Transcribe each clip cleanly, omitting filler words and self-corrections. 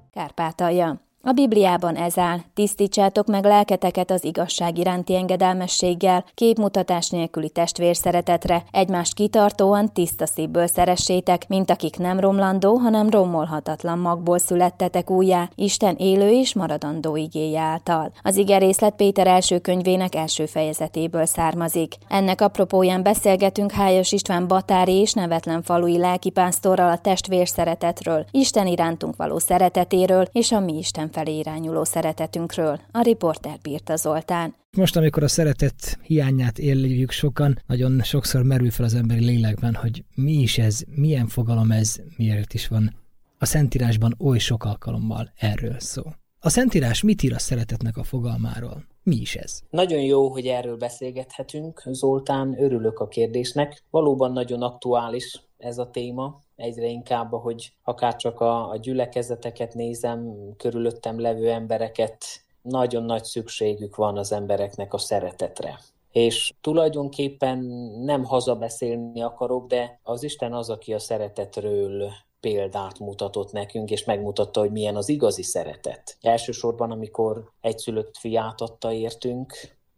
Kárpátalja. A Bibliában ez áll: tisztítsátok meg lelketeket az igazság iránti engedelmességgel, képmutatás nélküli testvérszeretetre, egymást kitartóan tiszta szívből szeressétek, mint akik nem romlandó, hanem rommolhatatlan magból születtetek újjá, Isten élő és maradandó igéje által. Az igerészlet Péter első könyvének első fejezetéből származik. Ennek apropóján beszélgetünk Hályos István batári és nevetlen falui lelkipásztorral a testvérszeretetről, Isten irántunk való szeretetéről és a mi Isten felé irányuló szeretetünkről. A riporter Birta Zoltán. Most, amikor a szeretet hiányát éljük sokan, nagyon sokszor merül fel az emberi lélekben, hogy mi is ez, milyen fogalom ez, miért is van a Szentírásban oly sok alkalommal erről szó. A Szentírás mit ír a szeretetnek a fogalmáról? Mi is ez? Nagyon jó, hogy erről beszélgethetünk, Zoltán, örülök a kérdésnek. Valóban nagyon aktuális ez a téma. Egyre inkább, hogy akárcsak a gyülekezeteket nézem, körülöttem levő embereket, nagyon nagy szükségük van az embereknek a szeretetre. És tulajdonképpen nem hazabeszélni akarok, de az Isten az, aki a szeretetről példát mutatott nekünk, és megmutatta, hogy milyen az igazi szeretet. Elsősorban, amikor egyszülött fiát adta értünk,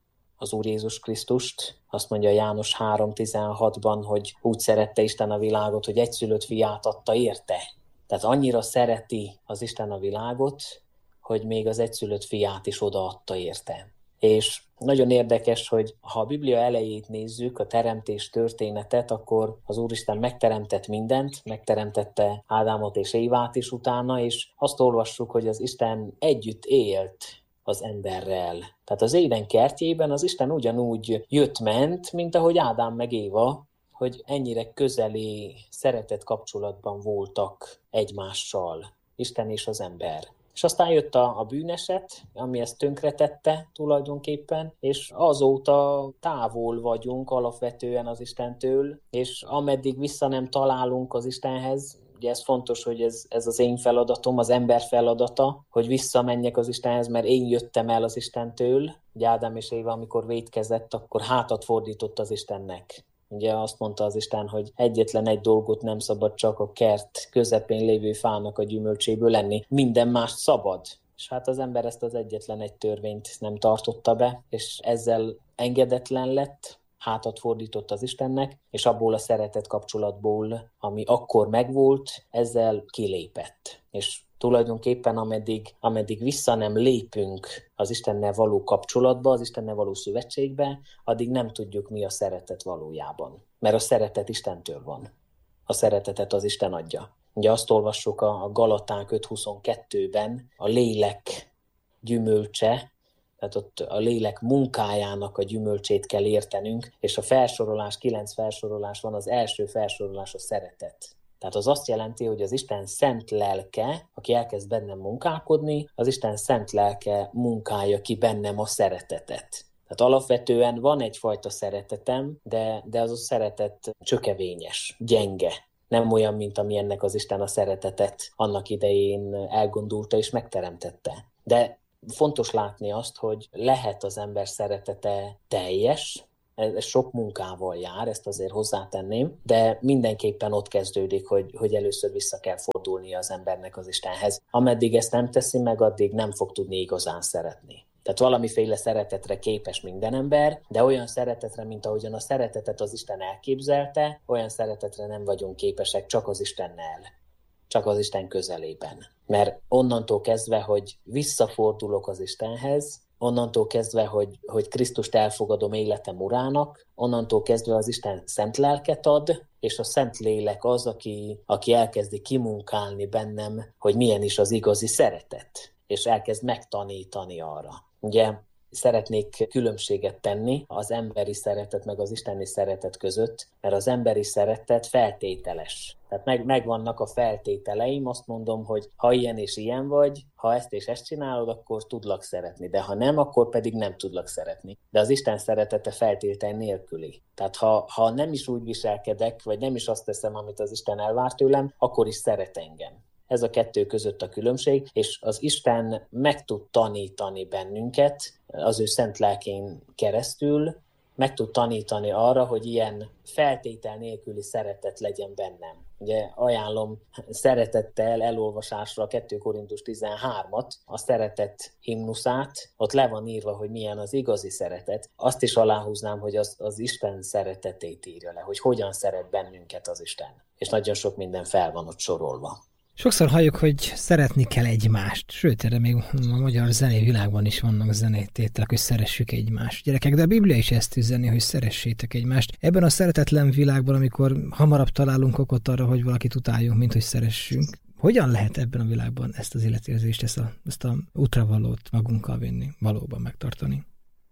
az Úr Jézus Krisztust, azt mondja János 3:16-ban, hogy úgy szerette Isten a világot, hogy egyszülött fiát adta érte. Tehát annyira szereti az Isten a világot, hogy még az egyszülött fiát is odaadta érte. És nagyon érdekes, hogy ha a Biblia elejét nézzük, a teremtés történetet, akkor az Úristen megteremtett mindent, megteremtette Ádámot és Évát is utána, és azt olvassuk, hogy az Isten együtt élt az emberrel. Tehát az Éden kertjében az Isten ugyanúgy jött-ment, mint ahogy Ádám meg Éva, hogy ennyire közeli szeretett kapcsolatban voltak egymással, Isten és az ember. És aztán jött a bűneset, ami ezt tönkretette tulajdonképpen, és azóta távol vagyunk alapvetően az Istentől, és ameddig vissza nem találunk az Istenhez, ugye ez fontos, hogy ez az én feladatom, az ember feladata, hogy visszamenjek az Istenhez, mert én jöttem el az Istentől. Ugye Ádám és Éva, amikor vétkezett, akkor hátat fordított az Istennek. Ugye azt mondta az Isten, hogy egyetlen egy dolgot nem szabad csak a kert közepén lévő fának a gyümölcséből lenni, minden mást szabad. És hát az ember ezt az egyetlen egy törvényt nem tartotta be, és ezzel engedetlen lett, hátat fordított az Istennek, és abból a szeretet kapcsolatból, ami akkor megvolt, ezzel kilépett. És tulajdonképpen ameddig vissza nem lépünk az Istennel való kapcsolatba, az Istennel való szövetségbe, addig nem tudjuk, mi a szeretet valójában. Mert a szeretet Istentől van. A szeretetet az Isten adja. Ugye azt olvassuk a Galaták 5:22-ben, a lélek gyümölcse, tehát ott a lélek munkájának a gyümölcsét kell értenünk, és a felsorolás, 9 felsorolás van, az első felsorolás a szeretet. Tehát az azt jelenti, hogy az Isten szent lelke, aki elkezd bennem munkálkodni, az Isten szent lelke munkálja ki bennem a szeretetet. Tehát alapvetően van egyfajta szeretetem, de az a szeretet csökevényes, gyenge. Nem olyan, mint amilyennek az Isten a szeretetet annak idején elgondolta és megteremtette. De fontos látni azt, hogy lehet az ember szeretete teljes, ez sok munkával jár, ezt azért hozzátenném, de mindenképpen ott kezdődik, hogy először vissza kell fordulnia az embernek az Istenhez. Ameddig ezt nem teszi meg, addig nem fog tudni igazán szeretni. Tehát valamiféle szeretetre képes minden ember, de olyan szeretetre, mint ahogyan a szeretetet az Isten elképzelte, olyan szeretetre nem vagyunk képesek csak az Istennel, csak az Isten közelében. Mert onnantól kezdve, hogy visszafordulok az Istenhez, onnantól kezdve, hogy Krisztust elfogadom életem urának, onnantól kezdve az Isten szent lelket ad, és a szent lélek az, aki elkezdi kimunkálni bennem, hogy milyen is az igazi szeretet, és elkezd megtanítani arra. Ugye szeretnék különbséget tenni az emberi szeretet meg az isteni szeretet között, mert az emberi szeretet feltételes. Tehát megvannak a feltételeim, azt mondom, hogy ha ilyen és ilyen vagy, ha ezt és ezt csinálod, akkor tudlak szeretni, de ha nem, akkor pedig nem tudlak szeretni. De az Isten szeretete feltétel nélküli. Tehát ha nem is úgy viselkedek, vagy nem is azt teszem, amit az Isten elvár tőlem, akkor is szeret engem. Ez a kettő között a különbség, és az Isten meg tud tanítani bennünket, az ő szent lelkén keresztül, meg tud tanítani arra, hogy ilyen feltétel nélküli szeretet legyen bennem. Ugye ajánlom szeretettel elolvasásra a 2 Korintus 13-at, a szeretet himnuszát, ott le van írva, hogy milyen az igazi szeretet. Azt is aláhúznám, hogy az Isten szeretetét írja le, hogy hogyan szeret bennünket az Isten. És nagyon sok minden fel van ott sorolva. Sokszor halljuk, hogy szeretni kell egymást, sőt, erre még a magyar zenei világban is vannak zenétételek, hogy szeressük egymást. Gyerekek, de a Biblia is ezt üzeni, hogy szeressétek egymást. Ebben a szeretetlen világban, amikor hamarabb találunk okot arra, hogy valakit utáljunk, mint hogy szeressünk, hogyan lehet ebben a világban ezt az életérzést, ezt a útravalót magunkkal vinni, valóban megtartani?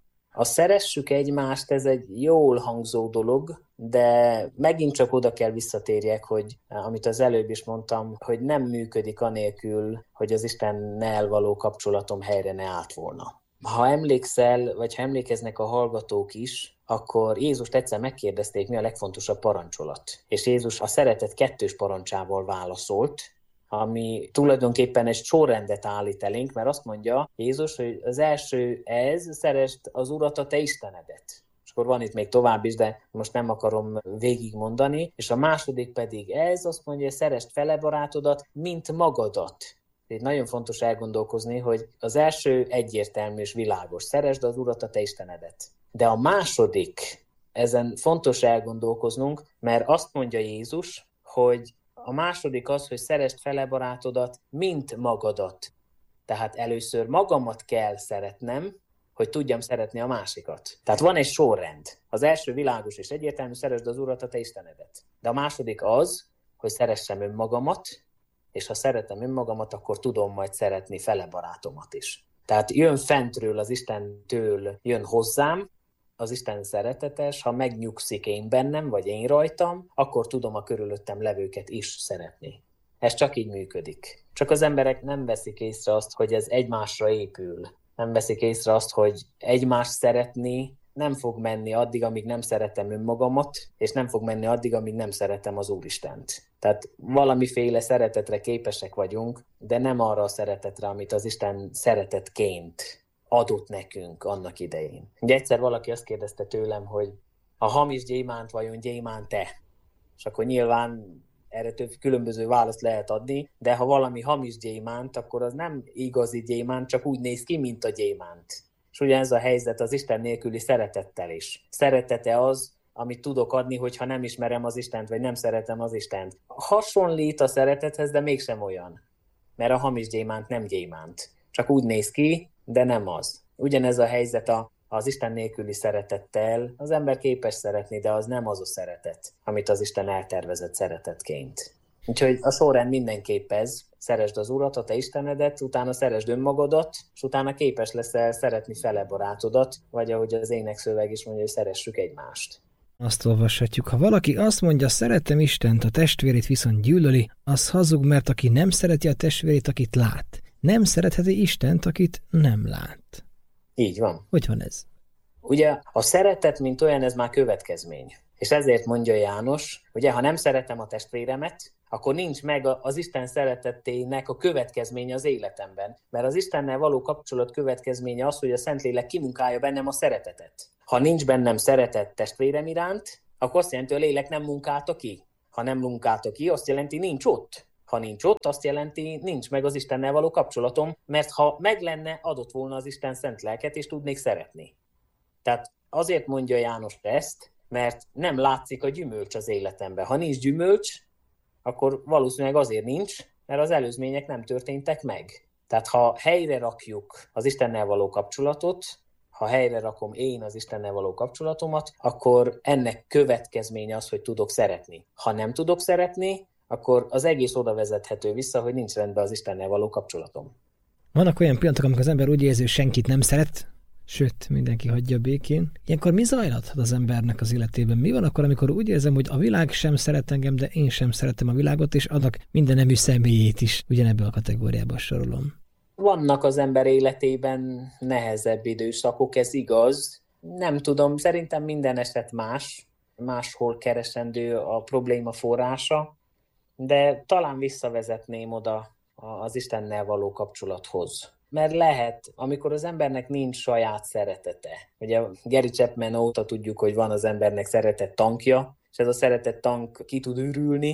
A szeressük egymást, ez egy jól hangzó dolog, de megint csak oda kell visszatérjek, hogy amit az előbb is mondtam, hogy nem működik anélkül, hogy az Istennel való kapcsolatom helyre ne állt volna. Ha emlékszel, vagy ha emlékeznek a hallgatók is, akkor Jézust egyszer megkérdezték, mi a legfontosabb parancsolat. És Jézus a szeretet 2. parancsával válaszolt, ami tulajdonképpen egy sorrendet állít elénk, mert azt mondja Jézus, hogy az első ez, szeresd az Urat, a te Istenedet. És akkor van itt még tovább is, de most nem akarom végigmondani. És a második pedig ez, azt mondja, hogy szeresd fele barátodat, mint magadat. Itt nagyon fontos elgondolkozni, hogy az első egyértelmű és világos, szeresd az Urat, a te Istenedet. De a második, ezen fontos elgondolkoznunk, mert azt mondja Jézus, hogy a második az, hogy szeresd fele barátodat, mint magadat. Tehát először magamat kell szeretnem, hogy tudjam szeretni a másikat. Tehát van egy sorrend. Az első világos és egyértelmű, szeresd az Urat, a te Istenedet. De a második az, hogy szeressem önmagamat, és ha szeretem önmagamat, akkor tudom majd szeretni fele barátomat is. Tehát jön fentről, az Istentől jön hozzám, az Isten szeretetes, ha megnyugszik én bennem, vagy én rajtam, akkor tudom a körülöttem levőket is szeretni. Ez csak így működik. Csak az emberek nem veszik észre azt, hogy ez egymásra épül. Nem veszik észre azt, hogy egymást szeretni nem fog menni addig, amíg nem szeretem önmagamat, és nem fog menni addig, amíg nem szeretem az Úristent. Tehát valamiféle szeretetre képesek vagyunk, de nem arra a szeretetre, amit az Isten szeretetként adott nekünk annak idején. Ugye egyszer valaki azt kérdezte tőlem, hogy a hamis gyémánt vajon gyémánt-e? És akkor nyilván erre több különböző választ lehet adni, de ha valami hamis gyémánt, akkor az nem igazi gyémánt, csak úgy néz ki, mint a gyémánt. És ugyanez a helyzet az Isten nélküli szeretettel is. Szeretete az, amit tudok adni, hogyha nem ismerem az Istent, vagy nem szeretem az Istent. Hasonlít a szeretethez, de mégsem olyan. Mert a hamis gyémánt nem gyémánt. Csak úgy néz ki, de nem az. Ugyanez a helyzet az Isten nélküli szeretettel. Az ember képes szeretni, de az nem az a szeretet, amit az Isten eltervezett szeretetként. Úgyhogy a sorrend mindenképp ez. Szeresd az Urat, a te Istenedet, utána szeresd önmagadat, és utána képes leszel szeretni fele barátodat, vagy ahogy az énekszöveg is mondja, hogy szeressük egymást. Azt olvashatjuk, ha valaki azt mondja, szeretem Istent, a testvérét viszont gyűlöli, az hazug, mert aki nem szereti a testvérét, akit lát, nem szeretheti Istent, akit nem lát. Így van. Hogy van ez? Ugye a szeretet, mint olyan, ez már következmény. És ezért mondja János, ugye, ha nem szeretem a testvéremet, akkor nincs meg az Isten szeretetének a következménye az életemben. Mert az Istennel való kapcsolat következménye az, hogy a Szentlélek kimunkálja bennem a szeretetet. Ha nincs bennem szeretet testvérem iránt, akkor azt jelenti, hogy a lélek nem munkálta ki. Ha nem munkálta ki, azt jelenti, nincs ott. Ha nincs ott, azt jelenti, nincs meg az Istennel való kapcsolatom, mert ha meg lenne, adott volna az Isten szent lelket, és tudnék szeretni. Tehát azért mondja János ezt, mert nem látszik a gyümölcs az életemben. Ha nincs gyümölcs, akkor valószínűleg azért nincs, mert az előzmények nem történtek meg. Tehát ha helyre rakjuk az Istennel való kapcsolatot, ha helyre rakom én az Istennel való kapcsolatomat, akkor ennek következménye az, hogy tudok szeretni. Ha nem tudok szeretni, akkor az egész oda vezethető vissza, hogy nincs rendben az Istennel való kapcsolatom. Vannak olyan pillanatok, amikor az ember úgy érzi, hogy senkit nem szeret, sőt, mindenki hagyja békén. Ilyenkor mi zajlathat az embernek az életében? Mi van akkor, amikor úgy érzem, hogy a világ sem szeret engem, de én sem szeretem a világot, és annak minden nemű személyét is ugyanebben a kategóriába sorolom? Vannak az ember életében nehezebb időszakok, ez igaz. Nem tudom, szerintem minden eset máshol keresendő a probléma forrása, de talán visszavezetném oda az Istennel való kapcsolathoz. Mert lehet, amikor az embernek nincs saját szeretete. Ugye Gary Chapman óta tudjuk, hogy van az embernek szeretett tankja, és ez a szeretett tank ki tud ürülni,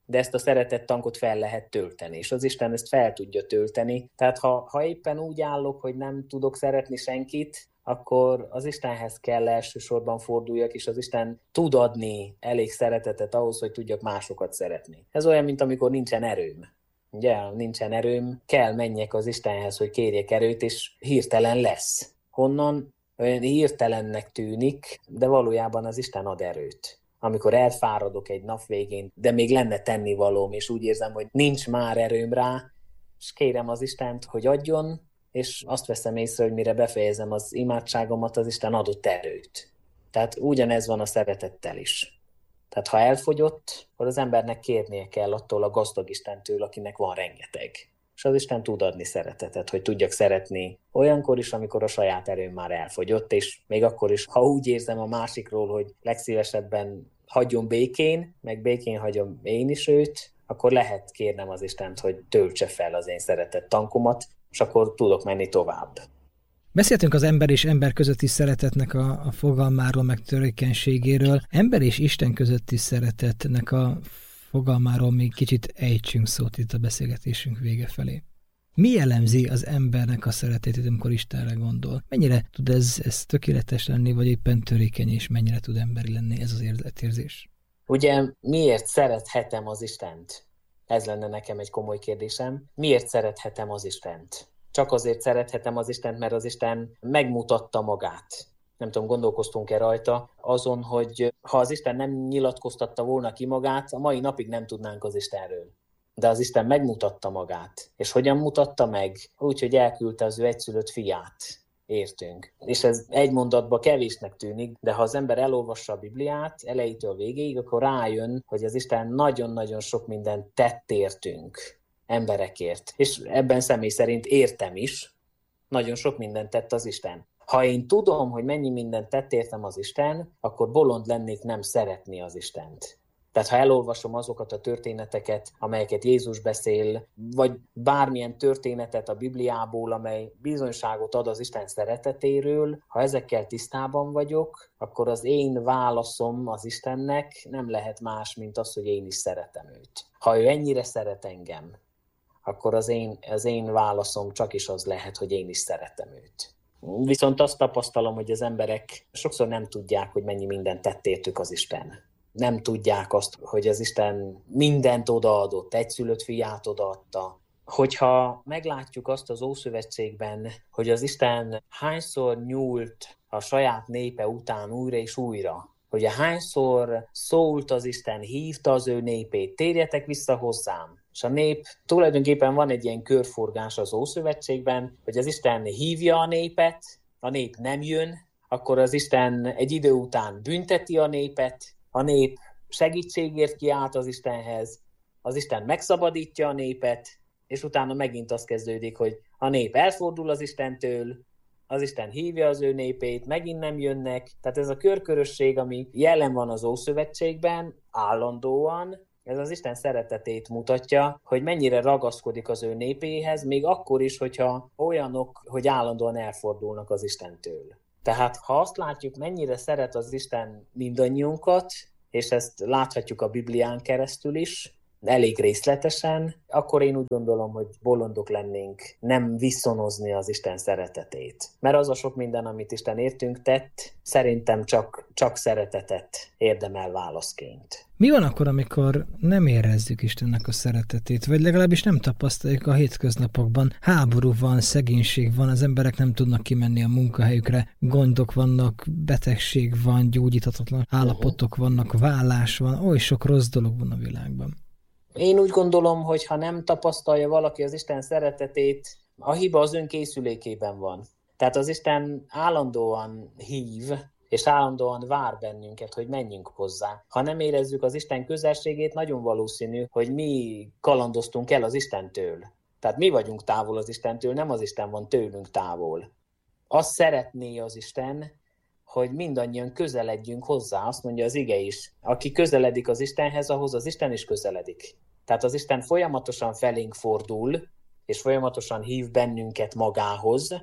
de ezt a szeretettankot fel lehet tölteni, és az Isten ezt fel tudja tölteni. Tehát ha éppen úgy állok, hogy nem tudok szeretni senkit, akkor az Istenhez kell elsősorban forduljak, és az Isten tud adni elég szeretetet ahhoz, hogy tudjak másokat szeretni. Ez olyan, mint amikor nincsen erőm. Ugye, nincsen erőm, kell menjek az Istenhez, hogy kérjek erőt, és hirtelen lesz. Honnan? Olyan hirtelennek tűnik, de valójában az Isten ad erőt. Amikor elfáradok egy nap végén, de még lenne tennivalóm, és úgy érzem, hogy nincs már erőm rá, és kérem az Istent, hogy adjon, és azt veszem észre, hogy mire befejezem az imádságomat, az Isten adott erőt. Tehát ugyanez van a szeretettel is. Tehát ha elfogyott, akkor az embernek kérnie kell attól a gazdag Istentől, akinek van rengeteg. És az Isten tud adni szeretetet, hogy tudjak szeretni olyankor is, amikor a saját erőm már elfogyott, és még akkor is, ha úgy érzem a másikról, hogy legszívesebben hagyjon békén, meg békén hagyom én is őt, akkor lehet kérnem az Istent, hogy töltse fel az én szeretett tankomat, és akkor tudok menni tovább. Beszéltünk az ember és ember közötti szeretetnek a fogalmáról, meg törékenységéről. Ember és Isten közötti szeretetnek a fogalmáról még kicsit ejtsünk szót itt a beszélgetésünk vége felé. Mi jellemzi az embernek a szeretetét, amikor Istenre gondol? Mennyire tud ez tökéletes lenni, vagy éppen törékeny, és mennyire tud emberi lenni ez az életérzés? Ugye miért szerethetem az Istent? Ez lenne nekem egy komoly kérdésem. Miért szerethetem az Istent? Csak azért szerethetem az Istent, mert az Isten megmutatta magát. Nem tudom, gondolkoztunk-e rajta azon, hogy ha az Isten nem nyilatkoztatta volna ki magát, a mai napig nem tudnánk az Istenről. De az Isten megmutatta magát. És hogyan mutatta meg? Úgy, hogy elküldte az ő egyszülött fiát. Értünk. És ez egy mondatban kevésnek tűnik, de ha az ember elolvassa a Bibliát elejétől végéig, akkor rájön, hogy az Isten nagyon-nagyon sok mindent tett értünk, emberekért. És ebben személy szerint értem is, nagyon sok mindent tett az Isten. Ha én tudom, hogy mennyi mindent tett értem az Isten, akkor bolond lennék nem szeretni az Istent. Tehát ha elolvasom azokat a történeteket, amelyeket Jézus beszél, vagy bármilyen történetet a Bibliából, amely bizonyságot ad az Isten szeretetéről, ha ezekkel tisztában vagyok, akkor az én válaszom az Istennek nem lehet más, mint az, hogy én is szeretem őt. Ha ő ennyire szeret engem, akkor az én válaszom csak is az lehet, hogy én is szeretem őt. Viszont azt tapasztalom, hogy az emberek sokszor nem tudják, hogy mennyi mindent tett értük az Isten. Nem tudják azt, hogy az Isten mindent odaadott, egyszülött fiát odaadta. Hogyha meglátjuk azt az Ószövetségben, hogy az Isten hányszor nyúlt a saját népe után újra és újra, hogy hányszor szólt az Isten, hívta az ő népét, térjetek vissza hozzám. És a nép, tulajdonképpen van egy ilyen körforgás az Ószövetségben, hogy az Isten hívja a népet, a nép nem jön, akkor az Isten egy idő után bünteti a népet, a nép segítségért kiált az Istenhez, az Isten megszabadítja a népet, és utána megint az kezdődik, hogy a nép elfordul az Istentől, az Isten hívja az ő népét, megint nem jönnek. Tehát ez a körkörösség, ami jelen van az Ószövetségben, állandóan, ez az Isten szeretetét mutatja, hogy mennyire ragaszkodik az ő népéhez, még akkor is, hogyha olyanok, hogy állandóan elfordulnak az Istentől. Tehát ha azt látjuk, mennyire szeret az Isten mindannyiunkat, és ezt láthatjuk a Biblián keresztül is, elég részletesen, akkor én úgy gondolom, hogy bolondok lennénk nem viszonozni az Isten szeretetét. Mert az a sok minden, amit Isten értünk tett, szerintem csak szeretetet érdemel válaszként. Mi van akkor, amikor nem érezzük Istennek a szeretetét, vagy legalábbis nem tapasztaljuk a hétköznapokban? Háború van, szegénység van, az emberek nem tudnak kimenni a munkahelyükre, gondok vannak, betegség van, gyógyíthatatlan állapotok vannak, vállás van, oly sok rossz dolog van a világban. Én úgy gondolom, hogy ha nem tapasztalja valaki az Isten szeretetét, a hiba az önkészülékében van. Tehát az Isten állandóan hív, és állandóan vár bennünket, hogy menjünk hozzá. Ha nem érezzük az Isten közelségét, nagyon valószínű, hogy mi kalandoztunk el az Istentől. Tehát mi vagyunk távol az Istentől, nem az Isten van tőlünk távol. Azt szeretné az Isten, hogy mindannyian közeledjünk hozzá, azt mondja az ige is. Aki közeledik az Istenhez, ahhoz az Isten is közeledik. Tehát az Isten folyamatosan felénk fordul, és folyamatosan hív bennünket magához,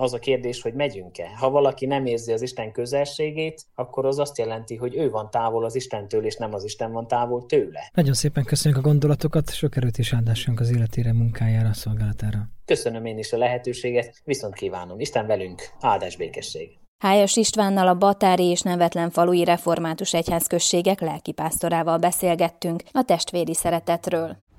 Az a kérdés, hogy megyünk-e. Ha valaki nem érzi az Isten közelségét, akkor az azt jelenti, hogy ő van távol az Istentől, és nem az Isten van távol tőle. Nagyon szépen köszönjük a gondolatokat, sok erőt és áldásunk az életére, munkájára, szolgálatára. Köszönöm én is a lehetőséget, viszont kívánom. Isten velünk, áldás békesség. Hájas Istvánnal, a Batári és Nevetlen falui református egyházközségek lelkipásztorával beszélgettünk a testvéri szeretetről.